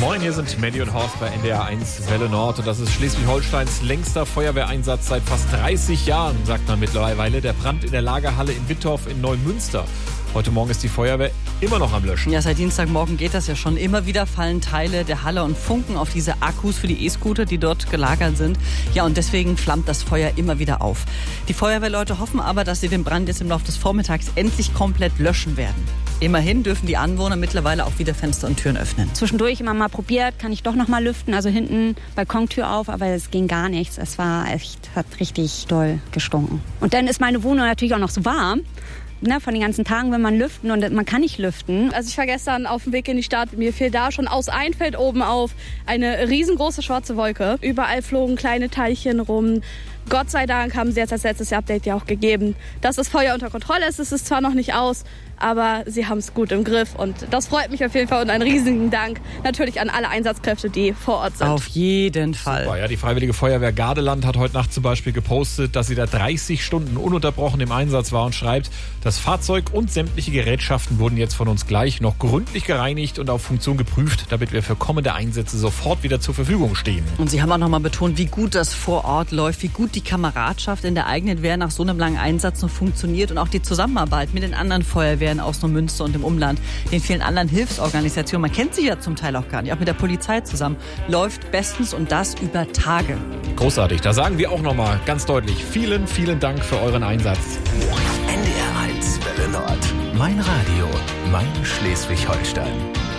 Moin, hier sind Mandy und Horst bei NDR 1 Welle Nord und das ist Schleswig-Holsteins längster Feuerwehreinsatz seit fast 30 Jahren, sagt man mittlerweile. Der Brand in der Lagerhalle in Wittorf in Neumünster. Heute Morgen ist die Feuerwehr immer noch am Löschen. Ja, seit Dienstagmorgen geht das ja schon. Immer wieder fallen Teile der Halle und Funken auf diese Akkus für die E-Scooter, die dort gelagert sind. Ja, und deswegen flammt das Feuer immer wieder auf. Die Feuerwehrleute hoffen aber, dass sie den Brand jetzt im Laufe des Vormittags endlich komplett löschen werden. Immerhin dürfen die Anwohner mittlerweile auch wieder Fenster und Türen öffnen. Zwischendurch immer mal probiert, kann ich doch noch mal lüften. Also hinten Balkontür auf, aber es ging gar nichts. Es war echt, hat richtig doll gestunken. Und dann ist meine Wohnung natürlich auch noch so warm. Ne, von den ganzen Tagen, wenn man lüften und man kann nicht lüften. Also ich war gestern auf dem Weg in die Stadt. Mir fiel da schon aus ein Feld oben auf eine riesengroße schwarze Wolke. Überall flogen kleine Teilchen rum. Gott sei Dank haben sie jetzt als letztes Update ja auch gegeben, dass das Feuer unter Kontrolle ist. Es ist zwar noch nicht aus, aber sie haben es gut im Griff. Und das freut mich auf jeden Fall. Und einen riesigen Dank natürlich an alle Einsatzkräfte, die vor Ort sind. Auf jeden Fall. Super, ja, die Freiwillige Feuerwehr Gardeland hat heute Nacht zum Beispiel gepostet, dass sie da 30 Stunden ununterbrochen im Einsatz war und schreibt, das Fahrzeug und sämtliche Gerätschaften wurden jetzt von uns gleich noch gründlich gereinigt und auf Funktion geprüft, damit wir für kommende Einsätze sofort wieder zur Verfügung stehen. Und sie haben auch nochmal betont, wie gut das vor Ort läuft, wie gut die Kameradschaft in der eigenen Wehr nach so einem langen Einsatz noch funktioniert und auch die Zusammenarbeit mit den anderen Feuerwehren aus Neumünster und im Umland, den vielen anderen Hilfsorganisationen, man kennt sie ja zum Teil auch gar nicht, auch mit der Polizei zusammen, läuft bestens und das über Tage. Großartig, da sagen wir auch nochmal ganz deutlich, vielen, vielen Dank für euren Einsatz. NDR 1 Welle Nord. Mein Radio, mein Schleswig-Holstein.